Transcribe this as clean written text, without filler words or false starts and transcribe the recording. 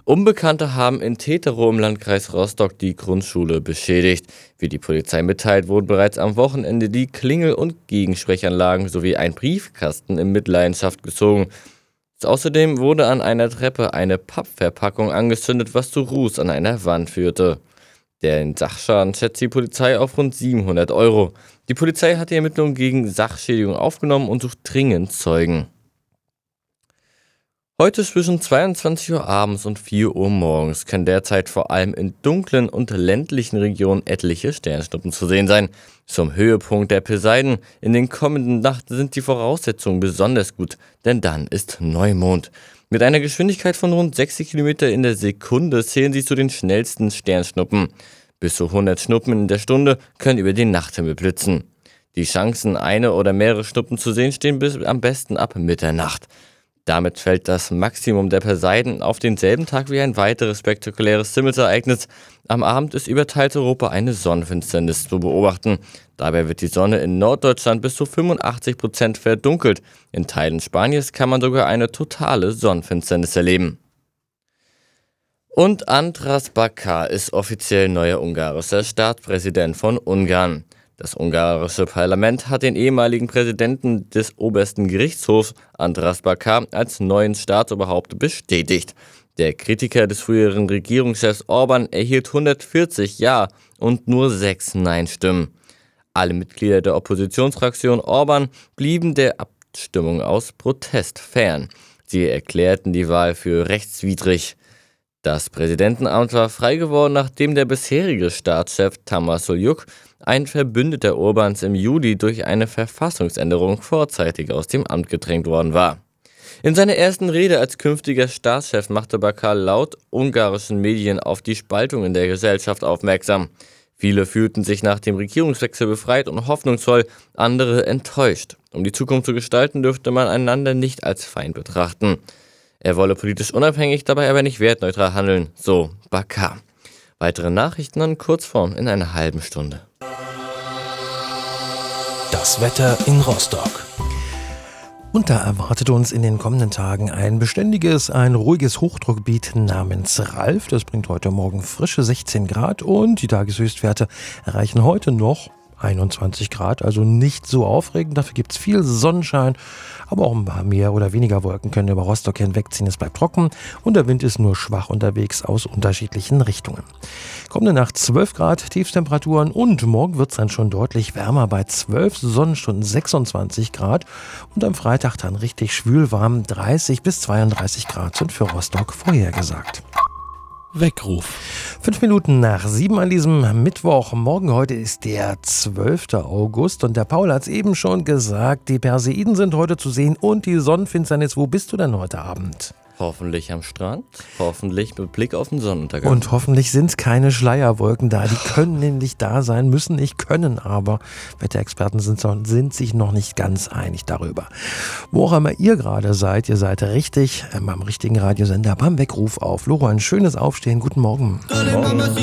Unbekannte haben in Teterow im Landkreis Rostock die Grundschule beschädigt. Wie die Polizei mitteilt, wurden bereits am Wochenende die Klingel- und Gegensprechanlagen sowie ein Briefkasten in Mitleidenschaft gezogen. Außerdem wurde an einer Treppe eine Pappverpackung angezündet, was zu Ruß an einer Wand führte. Den Sachschaden schätzt die Polizei auf rund 700 Euro. Die Polizei hat die Ermittlungen gegen Sachschädigung aufgenommen und sucht dringend Zeugen. Heute zwischen 22 Uhr abends und 4 Uhr morgens können derzeit vor allem in dunklen und ländlichen Regionen etliche Sternschnuppen zu sehen sein. Zum Höhepunkt der Poseiden in den kommenden Nachten sind die Voraussetzungen besonders gut, denn dann ist Neumond. Mit einer Geschwindigkeit von rund 60 Kilometer in der Sekunde zählen sie zu den schnellsten Sternschnuppen. Bis zu 100 Schnuppen in der Stunde können über den Nachthimmel blitzen. Die Chancen, eine oder mehrere Schnuppen zu sehen, stehen am besten ab Mitternacht. Damit fällt das Maximum der Poseiden auf denselben Tag wie ein weiteres spektakuläres Himmelsereignis. Am Abend ist über Teileuropa eine Sonnenfinsternis zu beobachten. Dabei wird die Sonne in Norddeutschland bis zu 85% verdunkelt. In Teilen Spaniens kann man sogar eine totale Sonnenfinsternis erleben. Und András Bakar ist offiziell neuer ungarischer Staatspräsident von Ungarn. Das ungarische Parlament hat den ehemaligen Präsidenten des obersten Gerichtshofs, András Bakar, als neuen Staatsoberhaupt bestätigt. Der Kritiker des früheren Regierungschefs Orbán erhielt 140 Ja- und nur 6 Nein-Stimmen. Alle Mitglieder der Oppositionsfraktion Orbán blieben der Abstimmung aus Protest fern. Sie erklärten die Wahl für rechtswidrig. Das Präsidentenamt war frei geworden, nachdem der bisherige Staatschef Tamás Suljuk, ein Verbündeter Orbáns, im Juli durch eine Verfassungsänderung vorzeitig aus dem Amt gedrängt worden war. In seiner ersten Rede als künftiger Staatschef machte Bakar laut ungarischen Medien auf die Spaltung in der Gesellschaft aufmerksam. Viele fühlten sich nach dem Regierungswechsel befreit und hoffnungsvoll, andere enttäuscht. Um die Zukunft zu gestalten, dürfte man einander nicht als Feind betrachten. Er wolle politisch unabhängig, dabei aber nicht wertneutral handeln, so Bakar. Weitere Nachrichten in Kurzform in einer halben Stunde. Das Wetter in Rostock. Und da erwartet uns in den kommenden Tagen ein ruhiges Hochdruckgebiet namens Ralf. Das bringt heute Morgen frische 16 Grad und die Tageshöchstwerte erreichen heute noch 21 Grad, also nicht so aufregend. Dafür gibt es viel Sonnenschein, aber auch ein paar mehr oder weniger Wolken können über Rostock hinwegziehen. Es bleibt trocken und der Wind ist nur schwach unterwegs aus unterschiedlichen Richtungen. Kommende Nacht 12 Grad Tiefstemperaturen und morgen wird es dann schon deutlich wärmer bei 12 Sonnenstunden 26 Grad und am Freitag dann richtig schwülwarm 30 bis 32 Grad sind für Rostock vorhergesagt. Weckruf. 5 Minuten nach 7 an diesem Mittwoch. Morgen heute ist der 12. August und der Paul hat es eben schon gesagt, die Perseiden sind heute zu sehen und die Sonnenfinsternis. Wo bist du denn heute Abend? Hoffentlich am Strand, hoffentlich mit Blick auf den Sonnenuntergang. Und hoffentlich sind keine Schleierwolken da. Die können nämlich da sein, müssen nicht können, aber Wetterexperten sind sich noch nicht ganz einig darüber. Wo auch immer ihr gerade seid, ihr seid richtig beim richtigen Radiosender beim Weckruf auf. Loro, ein schönes Aufstehen. Guten Morgen. Guten Morgen.